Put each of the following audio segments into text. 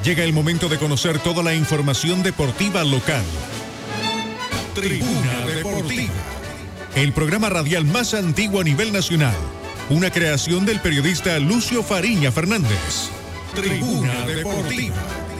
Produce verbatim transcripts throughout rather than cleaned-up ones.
Llega el momento de conocer toda la información deportiva local. Tribuna Deportiva, el programa radial más antiguo a nivel nacional. Una creación del periodista Lucio Fariña Fernández. Tribuna Deportiva.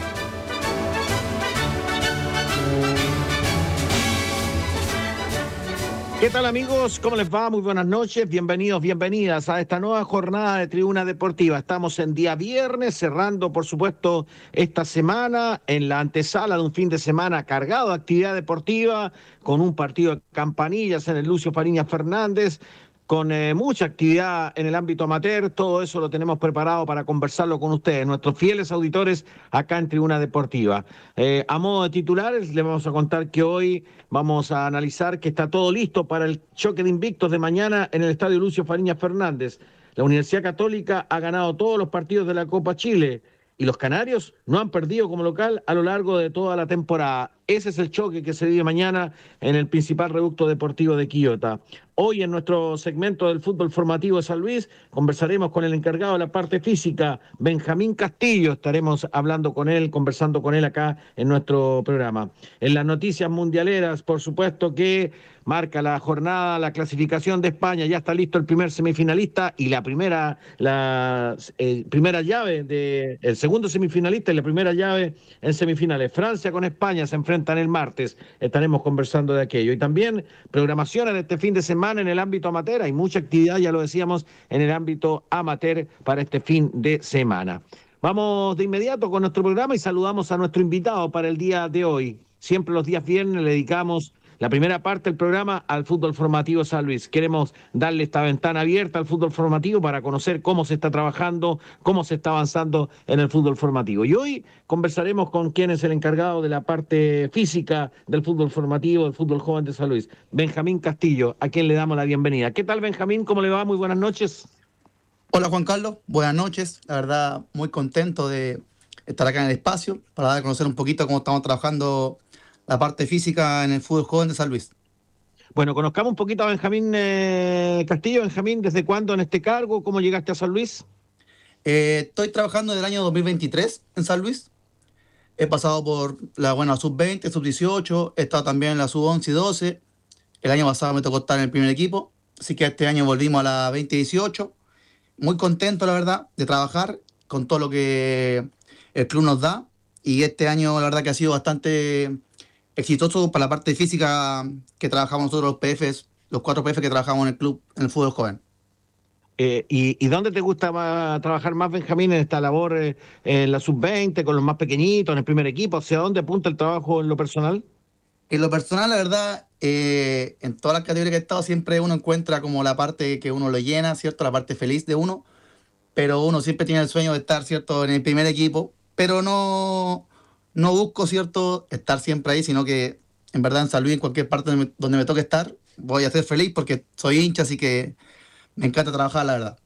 ¿Qué tal, amigos? ¿Cómo les va? Muy buenas noches. Bienvenidos, bienvenidas a esta nueva jornada de Tribuna Deportiva. Estamos en día viernes, cerrando, por supuesto, esta semana en la antesala de un fin de semana cargado de actividad deportiva, con un partido de campanillas en el Lucio Fariña Fernández, con eh, mucha actividad en el ámbito amateur. Todo eso lo tenemos preparado para conversarlo con ustedes, nuestros fieles auditores acá en Tribuna Deportiva. Eh, a modo de titulares, les vamos a contar que hoy vamos a analizar que está todo listo para el choque de invictos de mañana en el Estadio Lucio Fariña Fernández. La Universidad Católica ha ganado todos los partidos de la Copa Chile y los canarios no han perdido como local a lo largo de toda la temporada. Ese es el choque que se vive mañana en el principal reducto deportivo de Quillota. Hoy en nuestro segmento del fútbol formativo de San Luis conversaremos con el encargado de la parte física, Benjamín Castillo. Estaremos hablando con él, conversando con él acá en nuestro programa. En las noticias mundialeras, por supuesto que marca la jornada, la clasificación de España. Ya está listo el primer semifinalista y la primera, la eh, primera llave, de, el segundo semifinalista y la primera llave en semifinales. Francia con España se enfrentan el martes. Estaremos conversando de aquello. Y también programaciones de este fin de semana en el ámbito amateur. Hay mucha actividad, ya lo decíamos, en el ámbito amateur para este fin de semana. Vamos de inmediato con nuestro programa y saludamos a nuestro invitado para el día de hoy. Siempre los días viernes le dedicamos la primera parte del programa al fútbol formativo San Luis. Queremos darle esta ventana abierta al fútbol formativo para conocer cómo se está trabajando, cómo se está avanzando en el fútbol formativo. Y hoy conversaremos con quien es el encargado de la parte física del fútbol formativo, del fútbol joven de San Luis, Benjamín Castillo, a quien le damos la bienvenida. ¿Qué tal, Benjamín? ¿Cómo le va? Muy buenas noches. Hola, Juan Carlos. Buenas noches. La verdad, muy contento de estar acá en el espacio para dar a conocer un poquito cómo estamos trabajando la parte física en el fútbol joven de San Luis. Bueno, conozcamos un poquito a Benjamín eh, Castillo. Benjamín, ¿desde cuándo en este cargo? ¿Cómo llegaste a San Luis? Eh, estoy trabajando desde el año dos mil veintitrés en San Luis. He pasado por la bueno, sub veinte, sub dieciocho, he estado también en la sub once y doce. El año pasado me tocó estar en el primer equipo, así que este año volvimos a la veinte dieciocho. Muy contento, la verdad, de trabajar con todo lo que el club nos da. Y este año, la verdad, que ha sido bastante exitoso para la parte física que trabajamos nosotros los P Fs, los cuatro P F que trabajamos en el club, en el fútbol joven. Eh, y, ¿Y dónde te gusta más, trabajar más, Benjamín, en esta labor eh, en la sub veinte, con los más pequeñitos, en el primer equipo? ¿Hacia dónde apunta el trabajo en lo personal? En lo personal, la verdad, eh, en todas las categorías que he estado, siempre uno encuentra como la parte que uno lo llena, ¿cierto? La parte feliz de uno, pero uno siempre tiene el sueño de estar, ¿cierto?, en el primer equipo, pero no... No busco, ¿cierto?, estar siempre ahí, sino que en verdad en San Luis, en cualquier parte donde me, donde me toque estar, voy a ser feliz porque soy hincha, así que me encanta trabajar, la verdad.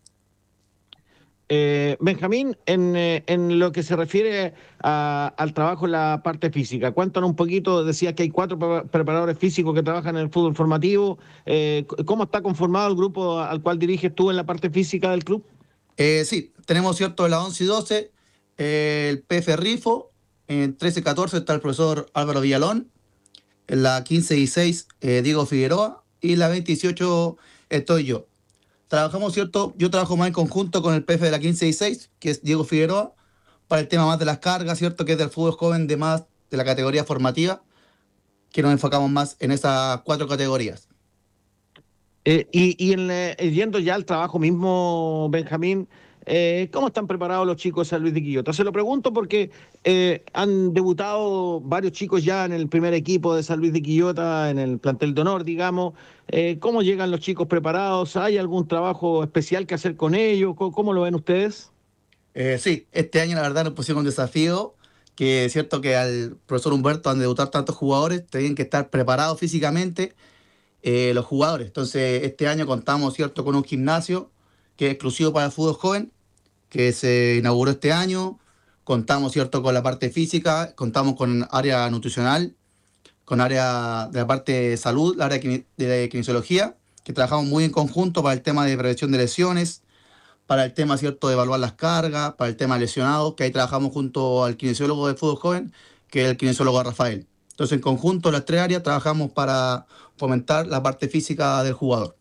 Eh, Benjamín, en, eh, en lo que se refiere a, al trabajo en la parte física, cuéntanos un poquito. Decías que hay cuatro pre- preparadores físicos que trabajan en el fútbol formativo. Eh, ¿Cómo está conformado el grupo al cual diriges tú en la parte física del club? Eh, sí, tenemos, ¿cierto?, en la once y doce, eh, el P F Rifo. En trece catorce está el profesor Álvaro Villalón. En la quince dieciséis, eh, Diego Figueroa. Y en la veinte dieciocho estoy yo. Trabajamos, ¿cierto? Yo trabajo más en conjunto con el P F de la quince dieciséis, que es Diego Figueroa, para el tema más de las cargas, ¿cierto?, que es del fútbol joven, de más de la categoría formativa, que nos enfocamos más en esas cuatro categorías. Eh, y y en, eh, yendo ya al trabajo mismo, Benjamín, eh, ¿cómo están preparados los chicos de San Luis de Quillota? Se lo pregunto porque eh, han debutado varios chicos ya en el primer equipo de San Luis de Quillota, en el plantel de honor, digamos. Eh, ¿Cómo llegan los chicos preparados? ¿Hay algún trabajo especial que hacer con ellos? ¿Cómo, cómo lo ven ustedes? Eh, sí, este año la verdad nos pusieron un desafío, que es cierto que al profesor Humberto han de debutar tantos jugadores, tienen que estar preparados físicamente eh, los jugadores. Entonces este año contamos, cierto, con un gimnasio que es exclusivo para el fútbol joven, que se inauguró este año. Contamos, cierto, con la parte física, contamos con área nutricional, con área de la parte de salud, la área de kinesiología, que trabajamos muy en conjunto para el tema de prevención de lesiones, para el tema, ¿cierto?, de evaluar las cargas, para el tema lesionados, que ahí trabajamos junto al kinesiólogo de fútbol joven, que es el kinesiólogo Rafael. Entonces, en conjunto, las tres áreas trabajamos para fomentar la parte física del jugador.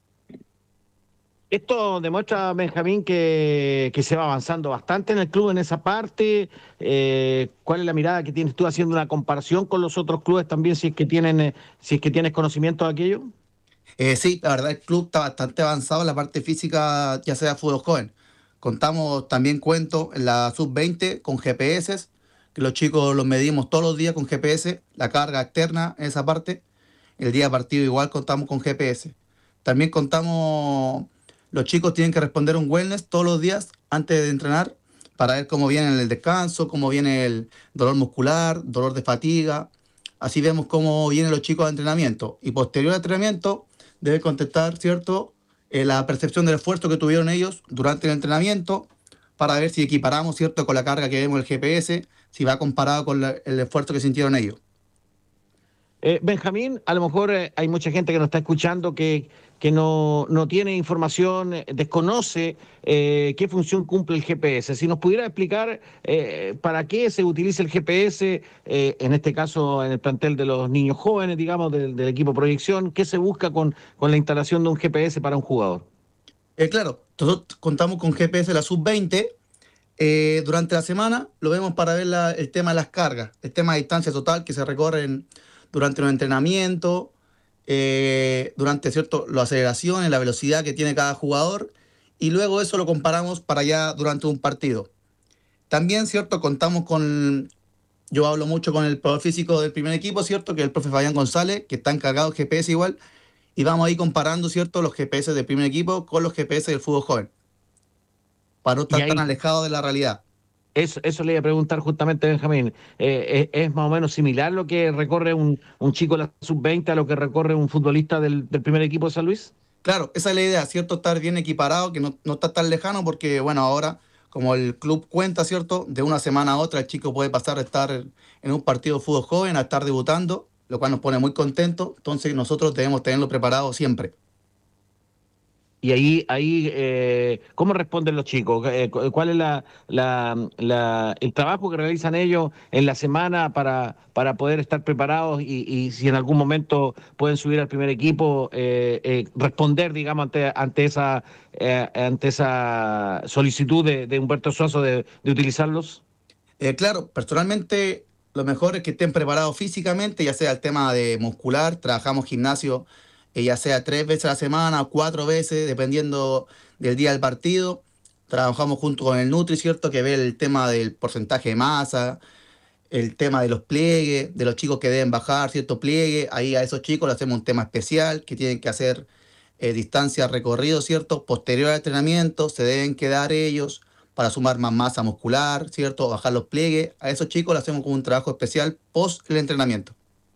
Esto demuestra, Benjamín, que, que se va avanzando bastante en el club en esa parte. Eh, ¿Cuál es la mirada que tienes tú haciendo una comparación con los otros clubes también, si es que tienen, eh, si es que tienes conocimiento de aquello? Eh, sí, la verdad el club está bastante avanzado en la parte física, ya sea fútbol joven. Contamos también, cuento, en la sub veinte con G P S, que los chicos los medimos todos los días con G P S, la carga externa en esa parte. El día de partido igual contamos con G P S. También contamos, los chicos tienen que responder un wellness todos los días antes de entrenar para ver cómo viene el descanso, cómo viene el dolor muscular, dolor de fatiga. Así vemos cómo vienen los chicos de entrenamiento. Y posterior al entrenamiento deben contestar, ¿cierto?, eh, la percepción del esfuerzo que tuvieron ellos durante el entrenamiento para ver si equiparamos, ¿cierto?, con la carga que vemos en el G P S, si va comparado con la, el esfuerzo que sintieron ellos. Eh, Benjamín, a lo mejor eh, hay mucha gente que nos está escuchando que, que no, no tiene información, eh, desconoce eh, qué función cumple el G P S. Si nos pudiera explicar eh, para qué se utiliza el G P S, eh, en este caso en el plantel de los niños jóvenes, digamos, del, del equipo Proyección, ¿qué se busca con, con la instalación de un G P S para un jugador? Eh, claro, nosotros contamos con G P S de la sub veinte. Eh, durante la semana lo vemos para ver la, el tema de las cargas, el tema de distancia total que se recorren durante los entrenamientos, eh, durante, ¿cierto?, las aceleraciones, la velocidad que tiene cada jugador, y luego eso lo comparamos para ya durante un partido. También, ¿cierto?, contamos con, yo hablo mucho con el profesor físico del primer equipo, ¿cierto?, que es el profe Fabián González, que está encargado del G P S igual, y vamos ahí comparando, ¿cierto?, los G P S del primer equipo con los G P S del fútbol joven, para no estar ahí, tan alejados de la realidad. Eso, eso le iba a preguntar justamente, Benjamín. Eh, ¿es, ¿Es más o menos similar lo que recorre un, un chico de la sub veinte a lo que recorre un futbolista del, del primer equipo de San Luis? Claro, esa es la idea, ¿cierto? Estar bien equiparado, que no, no está tan lejano, porque, bueno, ahora, como el club cuenta, ¿cierto?, de una semana a otra el chico puede pasar a estar en un partido de fútbol joven, a estar debutando, lo cual nos pone muy contentos. Entonces nosotros debemos tenerlo preparado siempre. Y ahí, ahí eh, ¿cómo responden los chicos? Eh, ¿Cuál es la, la, la, el trabajo que realizan ellos en la semana para, para poder estar preparados y, y si en algún momento pueden subir al primer equipo, eh, eh, responder, digamos, ante, ante, esa, eh, ante esa solicitud de, de Humberto Suazo de, de utilizarlos? Eh, claro, personalmente lo mejor es que estén preparados físicamente, ya sea el tema de muscular, trabajamos gimnasio, eh, ya sea tres veces a la semana o cuatro veces, dependiendo del día del partido. Trabajamos junto con el Nutri, ¿cierto?, que ve el tema del porcentaje de masa, el tema de los pliegues, de los chicos que deben bajar cierto pliegue. Ahí a esos chicos les hacemos un tema especial, que tienen que hacer eh, distancias recorridos, ¿cierto?, posterior al entrenamiento, se deben quedar ellos para sumar más masa muscular, ¿cierto?, bajar los pliegues. A esos chicos les hacemos como un trabajo especial post el entrenamiento.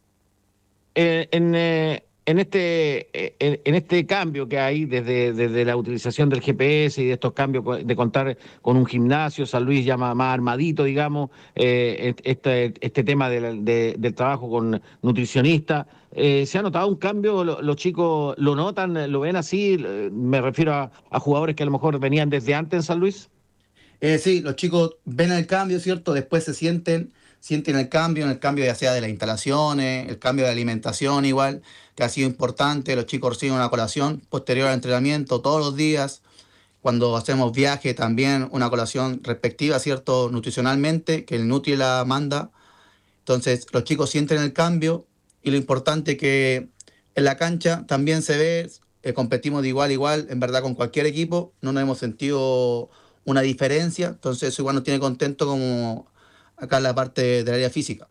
Eh, en, eh, en, este, eh, en, en este cambio que hay desde, desde la utilización del G P S y de estos cambios de contar con un gimnasio, San Luis ya más, más armadito, digamos, eh, este, este tema de la, de, del trabajo con nutricionistas, eh, ¿se ha notado un cambio? ¿Los, los chicos lo notan, lo ven así? Me refiero a, a jugadores que a lo mejor venían desde antes en San Luis. Eh, sí, los chicos ven el cambio, ¿cierto? Después se sienten, sienten el cambio, en el cambio ya sea de las instalaciones, el cambio de alimentación igual, que ha sido importante. Los chicos reciben una colación posterior al entrenamiento todos los días. Cuando hacemos viaje también una colación respectiva, ¿cierto?, nutricionalmente, que el Nutri la manda. Entonces los chicos sienten el cambio y lo importante que en la cancha también se ve, eh, competimos de igual a igual, en verdad, con cualquier equipo. No nos hemos sentido una diferencia, entonces eso igual nos tiene contento como acá en la parte del área física.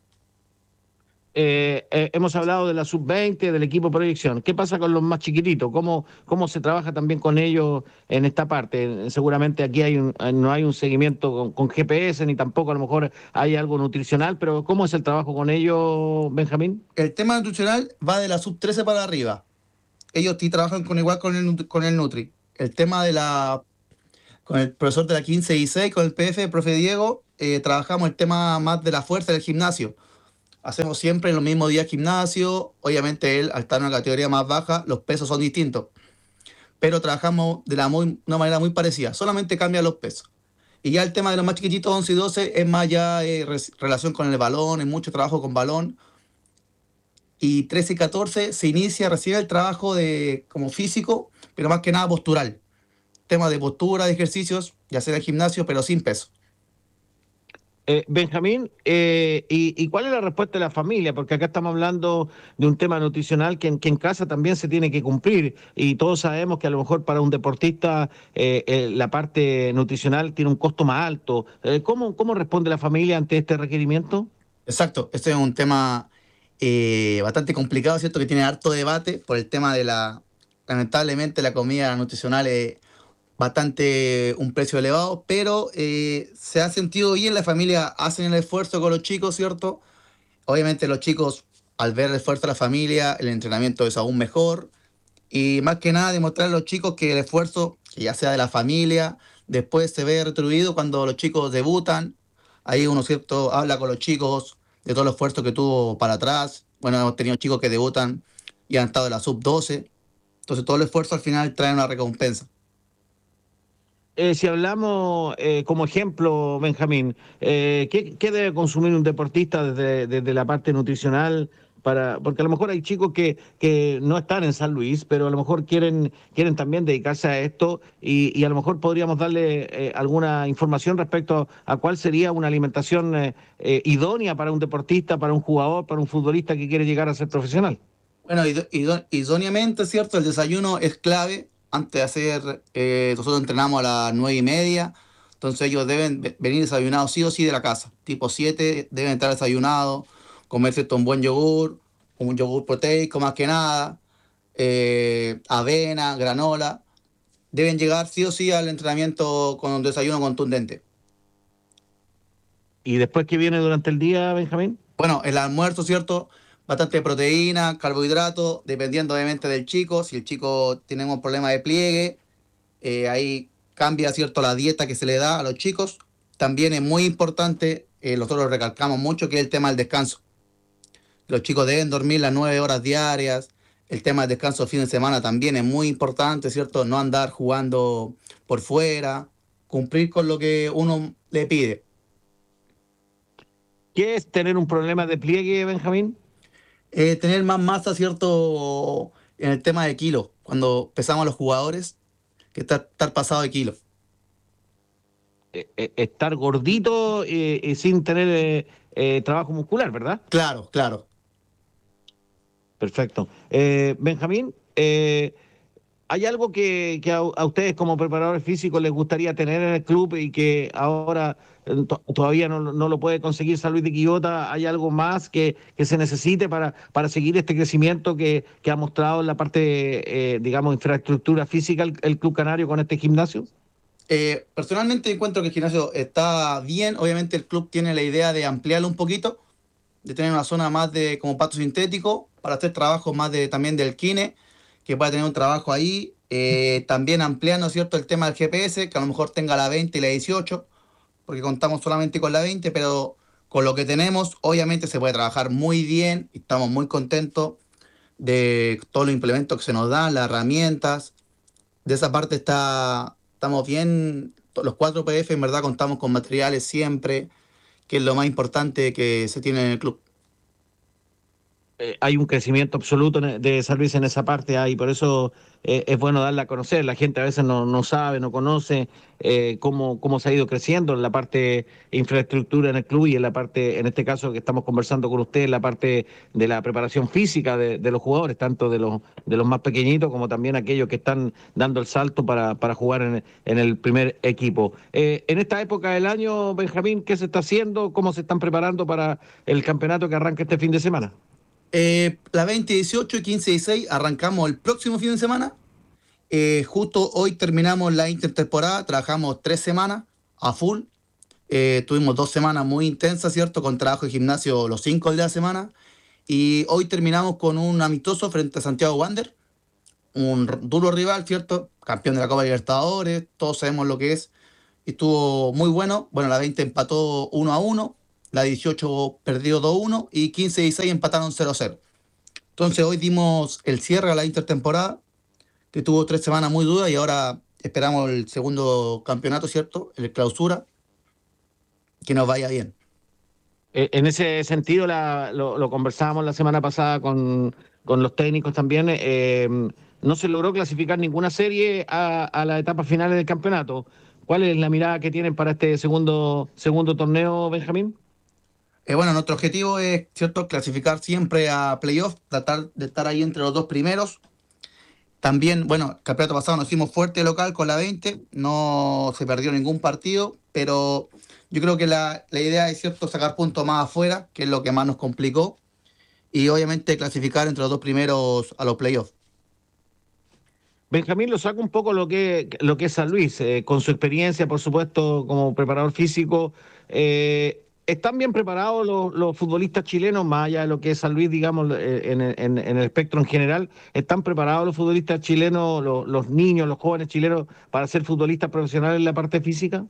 Eh, eh, hemos hablado de la sub veinte, del equipo Proyección. ¿Qué pasa con los más chiquititos? ¿Cómo, cómo se trabaja también con ellos en esta parte? Seguramente aquí hay un, no hay un seguimiento con, con G P S, ni tampoco a lo mejor hay algo nutricional, pero ¿cómo es el trabajo con ellos, Benjamín? El tema nutricional va de la sub trece para arriba. Ellos sí trabajan con igual con el, con el Nutri. El tema de la... Con el profesor de la quince y seis, con el P F, el profe Diego, eh, trabajamos el tema más de la fuerza del gimnasio. Hacemos siempre en los mismos días gimnasio. Obviamente él, al estar en una categoría más baja, los pesos son distintos. pero trabajamos de la muy, una manera muy parecida, solamente cambian los pesos. Y ya el tema de los más chiquititos, once y doce, es más ya eh, res- relación con el balón, es mucho trabajo con balón. Y trece y catorce se inicia recién el trabajo de, como físico, pero más que nada postural. Tema de postura, de ejercicios, ya sea en el gimnasio, pero sin peso. Eh, Benjamín, eh, y, y cuál es la respuesta de la familia? Porque acá estamos hablando de un tema nutricional que en, que en casa también se tiene que cumplir y todos sabemos que a lo mejor para un deportista eh, eh, la parte nutricional tiene un costo más alto. Eh, ¿cómo, cómo responde la familia ante este requerimiento? Exacto, este es un tema eh, bastante complicado, ¿cierto? Que tiene harto debate por el tema de la, lamentablemente la comida nutricional es bastante un precio elevado, pero eh, se ha sentido bien, la familia hacen el esfuerzo con los chicos, ¿cierto? Obviamente los chicos, al ver el esfuerzo de la familia, el entrenamiento es aún mejor. Y más que nada demostrar a los chicos que el esfuerzo, que ya sea de la familia, después se ve retribuido cuando los chicos debutan. Ahí uno, ¿cierto?, habla con los chicos de todo el esfuerzo que tuvo para atrás. Bueno, hemos tenido chicos que debutan y han estado en la sub doce. Entonces todo el esfuerzo al final trae una recompensa. Eh, si hablamos eh, como ejemplo, Benjamín, eh, ¿qué, qué debe consumir un deportista desde, desde la parte nutricional? Para, porque a lo mejor hay chicos que, que no están en San Luis, pero a lo mejor quieren, quieren también dedicarse a esto y, y a lo mejor podríamos darle eh, alguna información respecto a cuál sería una alimentación eh, eh, idónea para un deportista, para un jugador, para un futbolista que quiere llegar a ser profesional. Bueno, ido- ido- idóneamente, ¿cierto? El desayuno es clave. Antes de hacer, eh, nosotros entrenamos a las nueve y media, entonces ellos deben ve- venir desayunados sí o sí de la casa. Tipo siete deben estar desayunados, comer, ¿cierto?, un buen yogur, un yogur proteico más que nada, eh, avena, granola. Deben llegar sí o sí al entrenamiento con un desayuno contundente. Y después que viene durante el día, Benjamín. Bueno, el almuerzo, ¿cierto? Bastante proteína, carbohidratos, dependiendo obviamente del chico. Si el chico tiene un problema de pliegue, eh, ahí cambia, ¿cierto?, la dieta que se le da a los chicos. También es muy importante, eh, nosotros recalcamos mucho, que es el tema del descanso. Los chicos deben dormir las nueve horas diarias. El tema del descanso fin de semana también es muy importante, ¿cierto? No andar jugando por fuera, cumplir con lo que uno le pide. ¿Qué es tener un problema de pliegue, Benjamín? Eh, tener más masa, ¿cierto? En el tema de kilos, cuando pesamos a los jugadores, que estar, estar pasado de kilos. eh, eh, estar gordito eh, y sin tener eh, eh, trabajo muscular, ¿verdad? Claro, claro. Perfecto. Eh, Benjamín, eh, ¿hay algo que, que a, a ustedes como preparadores físicos les gustaría tener en el club y que ahora eh, to- todavía no, no lo puede conseguir San Luis de Quillota? ¿Hay algo más que, que se necesite para, para seguir este crecimiento que, que ha mostrado en la parte, eh, digamos, infraestructura física el, el Club Canario con este gimnasio? Eh, personalmente encuentro que el gimnasio está bien. Obviamente el club tiene la idea de ampliarlo un poquito, de tener una zona más de como pasto sintético para hacer trabajos más de también del kine, que pueda tener un trabajo ahí. Eh, también ampliando, ¿cierto?, el tema del G P S, que a lo mejor tenga la veinte y la dieciocho, porque contamos solamente con la veinte, pero con lo que tenemos, obviamente se puede trabajar muy bien y estamos muy contentos de todos los implementos que se nos dan, las herramientas. De esa parte está, estamos bien, los cuatro P F en verdad contamos con materiales siempre, que es lo más importante que se tiene en el club. Eh, hay un crecimiento absoluto en- de San Luis en esa parte, hay, por eso eh, es bueno darla a conocer. La gente a veces no, no sabe, no conoce eh, cómo, cómo se ha ido creciendo en la parte infraestructura en el club y en la parte, en este caso que estamos conversando con usted, en la parte de la preparación física de, de los jugadores, tanto de los, de los más pequeñitos como también aquellos que están dando el salto para, para jugar en, en el primer equipo. Eh, en esta época del año, Benjamín, ¿qué se está haciendo? ¿Cómo se están preparando para el campeonato que arranca este fin de semana? Eh, la veinte dieciocho y quince dieciséis arrancamos el próximo fin de semana. Eh, justo hoy terminamos la intertemporada, trabajamos tres semanas a full. Eh, tuvimos dos semanas muy intensas, ¿cierto? Con trabajo de gimnasio los cinco días de la semana. Y hoy terminamos con un amistoso frente a Santiago Wander, un r- duro rival, ¿cierto? Campeón de la Copa Libertadores, todos sabemos lo que es. Y estuvo muy bueno. Bueno, la veinte empató uno a uno, la dieciocho perdió dos a uno y quince dieciséis empataron cero a cero. Entonces hoy dimos el cierre a la intertemporada que tuvo tres semanas muy duras y ahora esperamos el segundo campeonato, ¿cierto? El clausura, que nos vaya bien. Eh, En ese sentido, la- lo, lo conversábamos la semana pasada con, con los técnicos también. Eh, no se logró clasificar ninguna serie a, a las etapas finales del campeonato. ¿Cuál es la mirada que tienen para este segundo, segundo torneo, Benjamín? Eh, bueno, nuestro objetivo es, ¿cierto?, clasificar siempre a playoff, tratar de estar ahí entre los dos primeros. También, bueno, el campeonato pasado nos hicimos fuerte local con la veinte, no se perdió ningún partido, pero yo creo que la, la idea es, ¿cierto?, sacar puntos más afuera, que es lo que más nos complicó, y obviamente clasificar entre los dos primeros a los playoffs. Benjamín lo saca un poco lo que, lo que es San Luis, eh, con su experiencia, por supuesto, como preparador físico. Eh, ¿están bien preparados los, los futbolistas chilenos, más allá de lo que es San Luis, digamos, eh, en, en- en el espectro en general? ¿Están preparados los futbolistas chilenos, los, los niños, los jóvenes chilenos, para ser futbolistas profesionales en la parte física?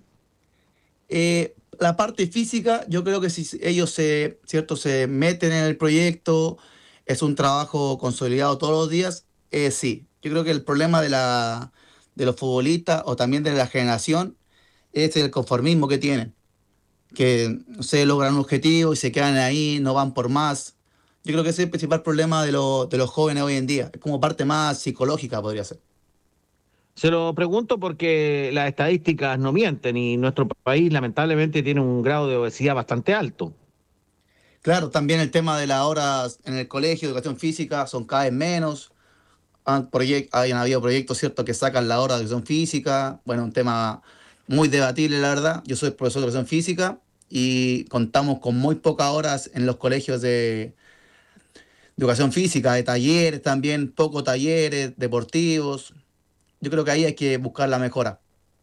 Eh, la parte física, yo creo que si ellos se, ¿cierto?, se meten en el proyecto, es un trabajo consolidado todos los días, eh, sí. Yo creo que el problema de, la, de los futbolistas o también de la generación es el conformismo que tienen, que no sé, logran un objetivo y se quedan ahí, no van por más. Yo creo que ese es el principal problema de, lo- de los jóvenes hoy en día. Es como parte más psicológica, podría ser. Se lo pregunto porque las estadísticas no mienten y nuestro país lamentablemente tiene un grado de obesidad bastante alto. Claro, también el tema de las horas en el colegio, educación física, son cada vez menos. Han, proyec- hayan habido proyectos, ¿cierto?, que sacan la hora de educación física. Bueno, un tema muy debatible, la verdad. Yo soy profesor de educación física y contamos con muy pocas horas en los colegios de, de educación física, de talleres también, pocos talleres deportivos. Yo creo que ahí hay que buscar la mejora.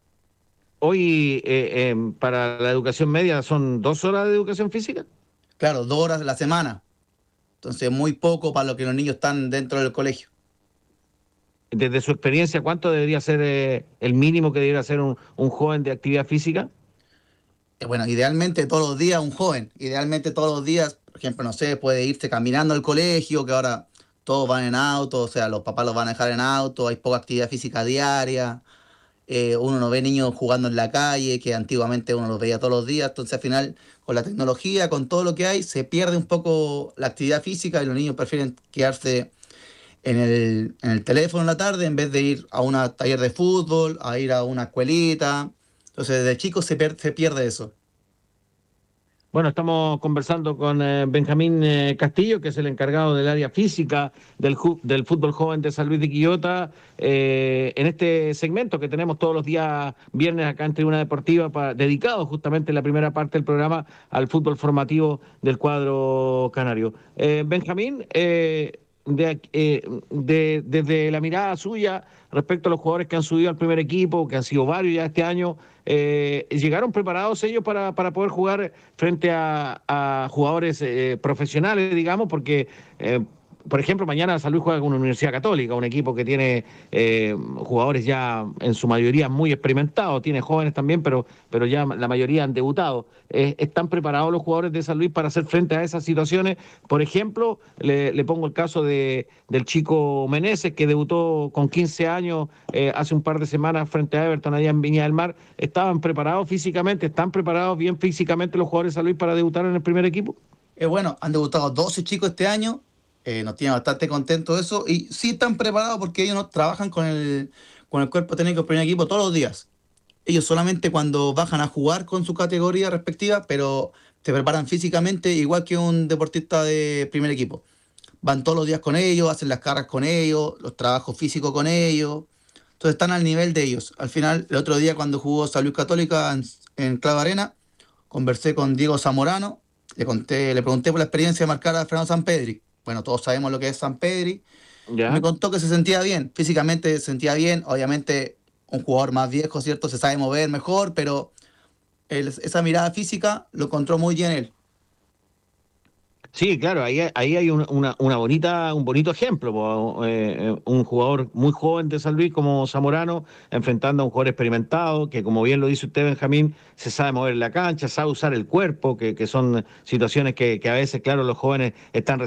Hoy, eh, eh, para la educación media, ¿son dos horas de educación física? Claro, dos horas a la semana. Entonces, muy poco para lo que los niños están dentro del colegio. Desde su experiencia, ¿cuánto debería ser eh, el mínimo que debería ser un, un joven de actividad física? Eh, Bueno, idealmente todos los días un joven, idealmente todos los días, por ejemplo, no sé, puede irse caminando al colegio, que ahora todos van en auto, o sea, los papás los van a dejar en auto, hay poca actividad física diaria, eh, uno no ve niños jugando en la calle, que antiguamente uno los veía todos los días, entonces al final con la tecnología, con todo lo que hay, se pierde un poco la actividad física y los niños prefieren quedarse en el, en el teléfono en la tarde en vez de ir a un taller de fútbol, a ir a una escuelita, entonces desde chicos se, per- se pierde eso. Bueno, estamos conversando con eh, Benjamín eh, Castillo, que es el encargado del área física del, ju- del fútbol joven de San Luis de Quillota, eh, en este segmento que tenemos todos los días viernes acá en Tribuna Deportiva, pa- dedicado justamente en la primera parte del programa al fútbol formativo del cuadro canario. Eh, Benjamín, eh, de, eh, de- desde la mirada suya respecto a los jugadores que han subido al primer equipo, que han sido varios ya este año, eh, ¿llegaron preparados ellos para, para poder jugar frente a, a jugadores eh, profesionales, digamos? Porque, eh, por ejemplo, mañana San Luis juega con una Universidad Católica, un equipo que tiene eh, jugadores ya en su mayoría muy experimentados, tiene jóvenes también, pero, pero ya la mayoría han debutado. Eh, ¿están preparados los jugadores de San Luis para hacer frente a esas situaciones? Por ejemplo, le, le pongo el caso de, del chico Meneses, que debutó con quince años eh, hace un par de semanas frente a Everton allá en Viña del Mar. ¿Estaban preparados físicamente? ¿Están preparados bien físicamente los jugadores de San Luis para debutar en el primer equipo? Eh, bueno, han debutado doce chicos este año, eh, nos tiene bastante contentos eso, y sí están preparados porque ellos no trabajan con el, con el cuerpo técnico del primer equipo todos los días. Ellos solamente cuando bajan a jugar con su categoría respectiva, pero se preparan físicamente igual que un deportista de primer equipo. Van todos los días con ellos, hacen las cargas con ellos, los trabajos físicos con ellos. Entonces están al nivel de ellos. Al final, el otro día cuando jugó San Luis Católica en, en Clavo Arena, conversé con Diego Zamorano, le conté, le pregunté por la experiencia de marcar a Fernando Sampedri. Bueno, todos sabemos lo que es Sampedri. Y me ¿Ya? contó que se sentía bien, físicamente se sentía bien. Obviamente, un jugador más viejo, ¿cierto? Se sabe mover mejor, pero él- esa mirada física lo encontró muy bien él. Sí, claro, ahí, ahí hay una, una, una bonita, un bonito ejemplo, po, eh, eh, un jugador muy joven de San Luis como Zamorano, enfrentando a un jugador experimentado, que como bien lo dice usted, Benjamín, se sabe mover en la cancha, sabe usar el cuerpo, que, que son situaciones que, que a veces, claro, los jóvenes están